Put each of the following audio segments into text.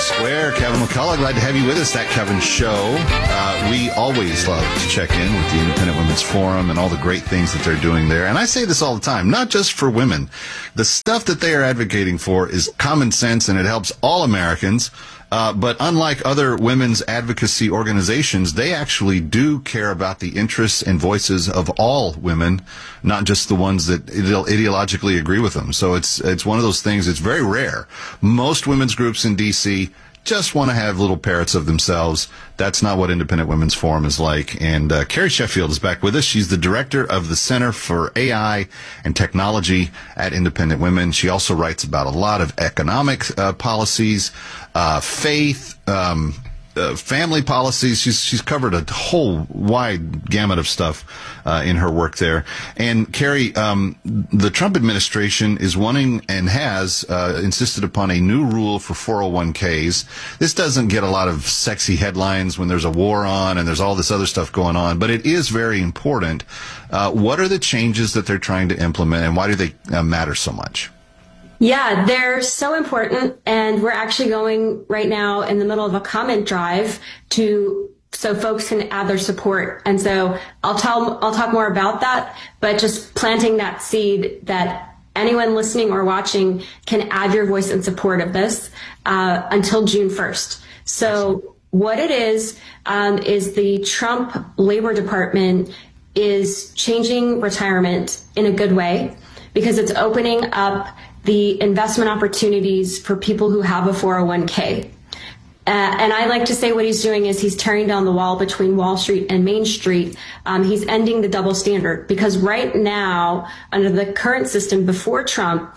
Square. Kevin McCullough, glad to have you with us. That Kevin Show. We always love to check in with the Independent Women's Forum and all the great things that they're doing there. And I say this all the time, not just for women. The stuff that they are advocating for is common sense, and it helps all Americans. But unlike other women's advocacy organizations, they actually do care about the interests and voices of all women, not just the ones that ideologically agree with them. So it's one of those things. It's very rare. Most women's groups in D.C. just want to have little parrots of themselves. That's not what Independent Women's Forum is like. And Carrie Sheffield is back with us. She's the director of the Center for AI and Technology at Independent Women. She also writes about a lot of economic policies, faith, family policies. She's covered a whole wide gamut of stuff in her work there. And Carrie, the Trump administration is wanting and has insisted upon a new rule for 401ks. This doesn't get a lot of sexy headlines when there's a war on and there's all this other stuff going on, but it is very important. What are the changes that they're trying to implement, and why do they matter so much? Yeah, they're so important, and we're actually going right now in the middle of a comment drive so folks can add their support. And so I'll talk more about that, but just planting that seed that anyone listening or watching can add your voice in support of this until June 1st. So what it is the Trump Labor Department is changing retirement in a good way, because it's opening up the investment opportunities for people who have a 401k. And I like to say what he's doing is he's tearing down the wall between Wall Street and Main Street. He's ending the double standard, because right now, under the current system before Trump,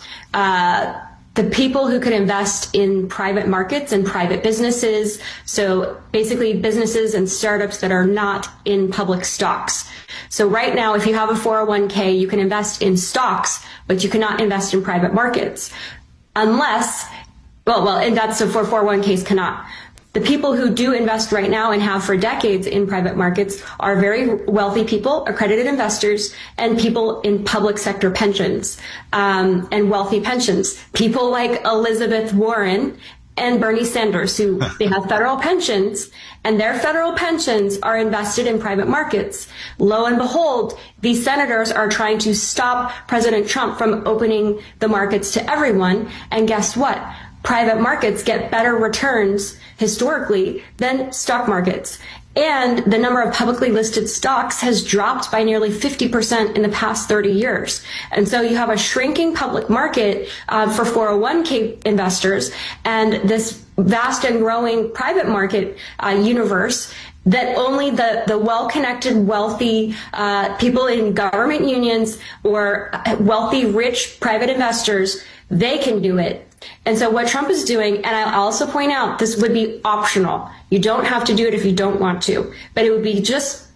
the people who could invest in private markets and private businesses, so basically businesses and startups that are not in public stocks. So right now, if you have a 401k, you can invest in stocks, but you cannot invest in private markets unless, and that's so for 401ks cannot. The people who do invest right now and have for decades in private markets are very wealthy people, accredited investors, and people in public sector pensions and wealthy pensions. People like Elizabeth Warren and Bernie Sanders, who they have federal pensions, and their federal pensions are invested in private markets. Lo and behold, these senators are trying to stop President Trump from opening the markets to everyone. And guess what? Private markets get better returns historically than stock markets. And the number of publicly listed stocks has dropped by nearly 50% in the past 30 years. And so you have a shrinking public market for 401k investors, and this vast and growing private market universe that only the well-connected, wealthy people in government unions or wealthy, rich private investors, they can do it. And so what Trump is doing, and I'll also point out, this would be optional. You don't have to do it if you don't want to, but it would be just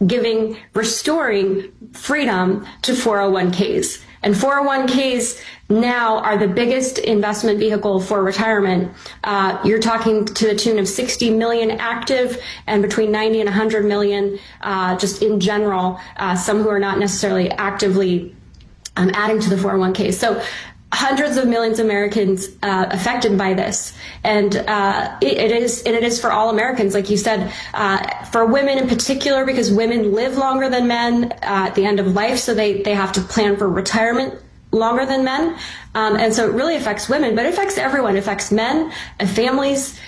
restoring freedom to 401ks. And 401ks now are the biggest investment vehicle for retirement. You're talking to the tune of 60 million active and between 90 and 100 million just in general, some who are not necessarily actively adding to the 401ks. So hundreds of millions of Americans affected by this, and it is for all Americans, like you said, for women in particular, because women live longer than men at the end of life, so they have to plan for retirement longer than men, and so it really affects women, but it affects everyone. It affects men, families,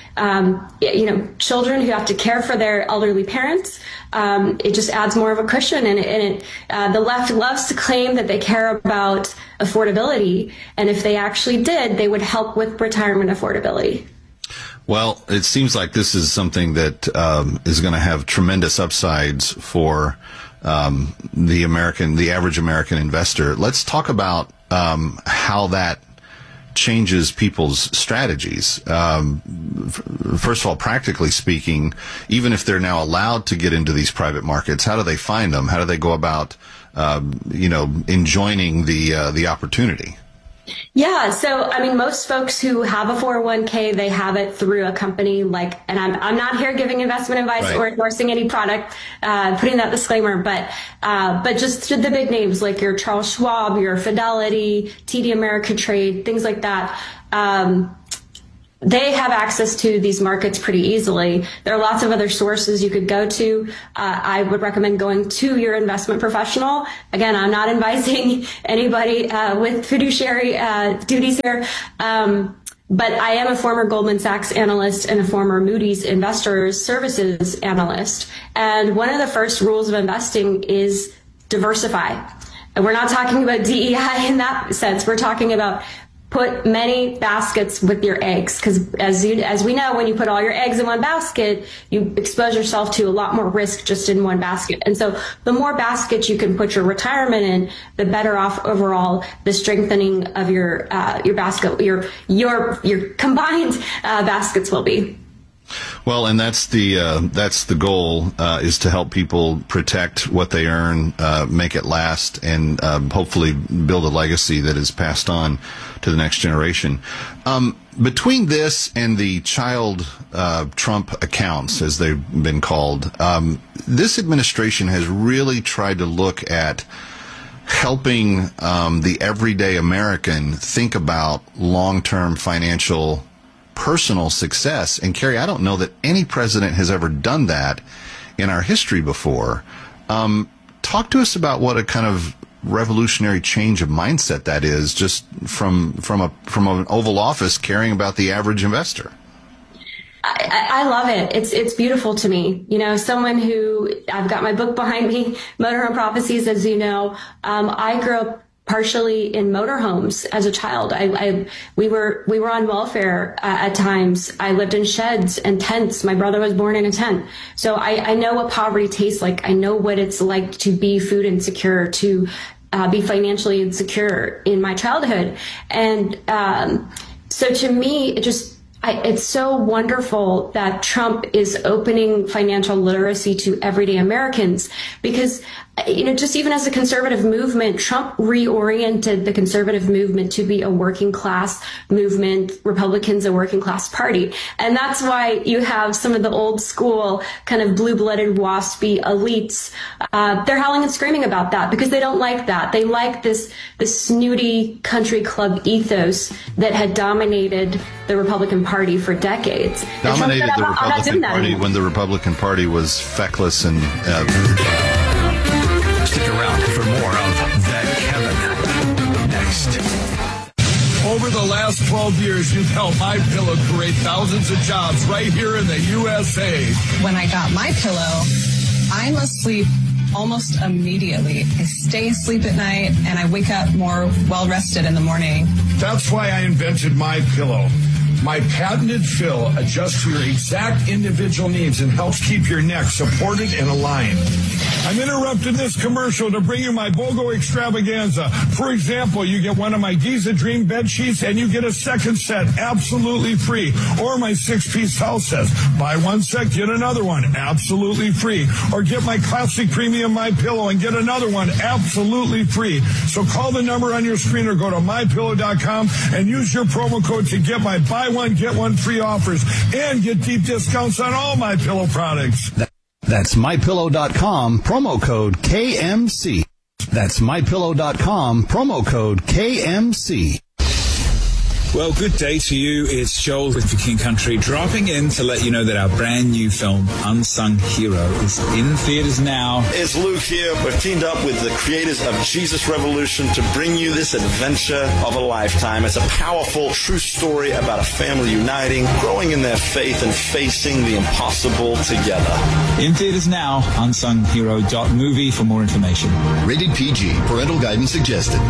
children who have to care for their elderly parents. It just adds more of a cushion, and the left loves to claim that they care about affordability, and if they actually did, they would help with retirement affordability. Well, it seems like this is something that is going to have tremendous upsides for the average American investor. Let's talk about how that changes people's strategies. First of all, practically speaking, even if they're now allowed to get into these private markets, how do they find them? How do they go about, enjoying the opportunity? Yeah. So, I mean, most folks who have a 401k, they have it through a company like, and I'm not here giving investment advice right. or endorsing any product, putting that disclaimer, but just the big names like your Charles Schwab, your Fidelity, TD Ameritrade, things like that. they have access to these markets pretty easily. There are lots of other sources you could go to. I would recommend going to your investment professional. Again, I'm not advising anybody with fiduciary duties here. But I am a former Goldman Sachs analyst and a former Moody's Investors Services analyst. And one of the first rules of investing is diversify. And we're not talking about DEI in that sense. We're talking about put many baskets with your eggs, because as we know, when you put all your eggs in one basket, you expose yourself to a lot more risk just in one basket. And so the more baskets you can put your retirement in, the better off overall the strengthening of your basket, your combined baskets will be. Well, and that's the goal, is to help people protect what they earn, make it last, and hopefully build a legacy that is passed on to the next generation. Between this and the child Trump accounts, as they've been called, this administration has really tried to look at helping the everyday American think about long-term financial personal success. And Carrie, I don't know that any president has ever done that in our history before. Talk to us about what a kind of revolutionary change of mindset that is, just from an Oval Office caring about the average investor. I love it. It's beautiful to me. You know, someone who, I've got my book behind me, Motorhome Prophecies, as you know. I grew up partially in motorhomes as a child. We were on welfare at times. I lived in sheds and tents. My brother was born in a tent. So I know what poverty tastes like. I know what it's like to be food insecure, to be financially insecure in my childhood. And so to me, it's so wonderful that Trump is opening financial literacy to everyday Americans, because, you know, just even as a conservative movement, Trump reoriented the conservative movement to be a working class movement, Republicans a working class party. And that's why you have some of the old school kind of blue-blooded waspy elites. They're howling and screaming about that because they don't like that. They like this snooty country club ethos that had dominated the Republican Party for decades. Dominated the Republican Party when the Republican Party was feckless and... Stick around for more of That Kevin next. Over the last 12 years, you've helped MyPillow create thousands of jobs right here in the USA. When I got MyPillow, I must sleep almost immediately. I stay asleep at night and I wake up more well-rested in the morning. That's why I invented MyPillow. My patented fill adjusts to your exact individual needs and helps keep your neck supported and aligned. I'm interrupting this commercial to bring you my BOGO extravaganza. For example, you get one of my Giza Dream bed sheets and you get a second set absolutely free. Or my 6-piece towel sets. Buy one set, get another one absolutely free. Or get my classic premium MyPillow and get another one absolutely free. So call the number on your screen or go to MyPillow.com and use your promo code to get my buy one, get one free offers and get deep discounts on all MyPillow products. That's MyPillow.com, promo code KMC. That's MyPillow.com, promo code KMC. Well, good day to you. It's Joel with The King Country dropping in to let you know that our brand new film, Unsung Hero, is in theaters now. It's Luke here. We've teamed up with the creators of Jesus Revolution to bring you this adventure of a lifetime. It's a powerful, true story about a family uniting, growing in their faith, and facing the impossible together. In theaters now, unsunghero.movie for more information. Rated PG. Parental guidance suggested.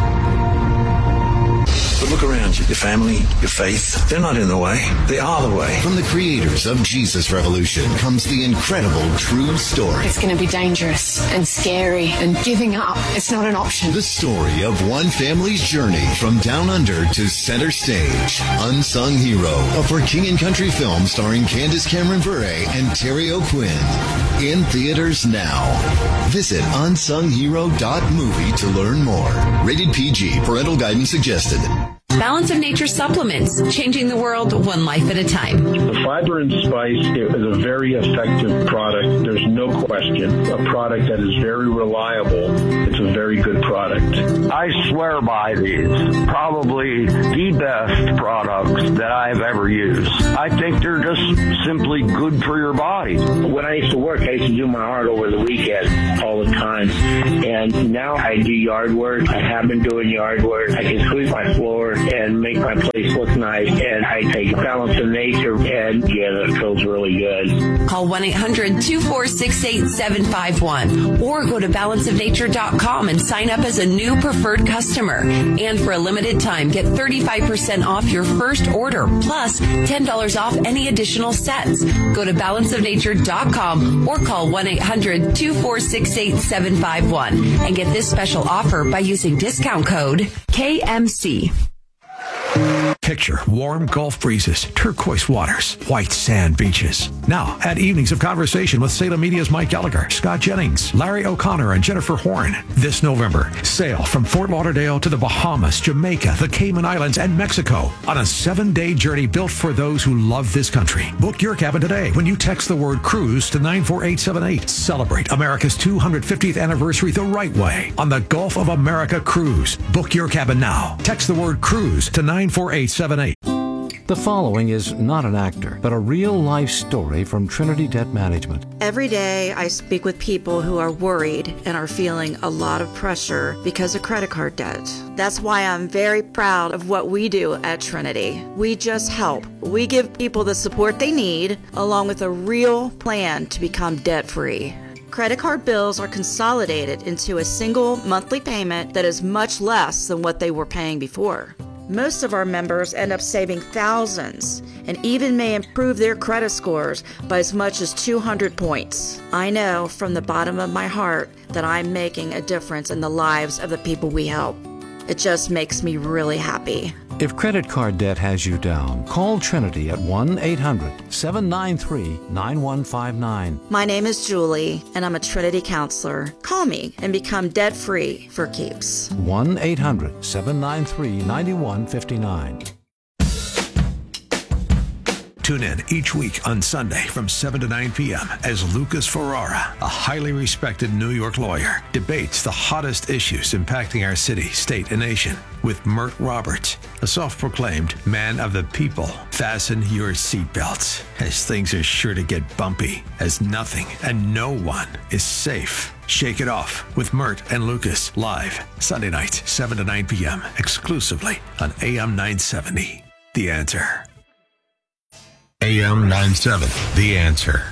But look around you. Your family, your faith, they're not in the way. They are the way. From the creators of Jesus Revolution comes the incredible true story. It's going to be dangerous and scary, and giving up, it's not an option. The story of one family's journey from down under to center stage. Unsung Hero, a For King and Country film starring Candace Cameron Bure and Terry O'Quinn. In theaters now. Visit unsunghero.movie to learn more. Rated PG. Parental guidance suggested. Balance of Nature supplements, changing the world one life at a time. The Fiber and Spice is a very effective product. There's no question. A product that is very reliable. It's a very good product. I swear by these. Probably the best products that I've ever used. I think they're just simply good for your body. When I used to work, I used to do my art over the weekend all the time. And now I do yard work. I have been doing yard work. I can sweep my floor and make my place look nice. And I take Balance of Nature, and yeah, that feels really good. Call 1-800-246-8751 or go to balanceofnature.com and sign up as a new preferred customer. And for a limited time, get 35% off your first order, plus $10 off any additional sets. Go to balanceofnature.com or call 1-800-246-8751 and get this special offer by using discount code KMC. Picture warm Gulf breezes, turquoise waters, white sand beaches. Now, add evenings of conversation with Salem Media's Mike Gallagher, Scott Jennings, Larry O'Connor, and Jennifer Horn. This November, sail from Fort Lauderdale to the Bahamas, Jamaica, the Cayman Islands, and Mexico on a 7-day journey built for those who love this country. Book your cabin today when you text the word cruise to 94878. Celebrate America's 250th anniversary the right way on the Gulf of America Cruise. Book your cabin now. Text the word cruise to 94878. The following is not an actor, but a real-life story from Trinity Debt Management. Every day I speak with people who are worried and are feeling a lot of pressure because of credit card debt. That's why I'm very proud of what we do at Trinity. We just help. We give people the support they need, along with a real plan to become debt-free. Credit card bills are consolidated into a single monthly payment that is much less than what they were paying before. Most of our members end up saving thousands and even may improve their credit scores by as much as 200 points. I know from the bottom of my heart that I'm making a difference in the lives of the people we help. It just makes me really happy. If credit card debt has you down, call Trinity at 1-800-793-9159. My name is Julie, and I'm a Trinity counselor. Call me and become debt-free for keeps. 1-800-793-9159. Tune in each week on Sunday from 7 to 9 p.m. as Lucas Ferrara, a highly respected New York lawyer, debates the hottest issues impacting our city, state, and nation with Mert Roberts, a self-proclaimed man of the people. Fasten your seatbelts, as things are sure to get bumpy, as nothing and no one is safe. Shake It Off with Mert and Lucas, live Sunday nights, 7 to 9 p.m., exclusively on AM 970. The Answer. AM 970, The Answer.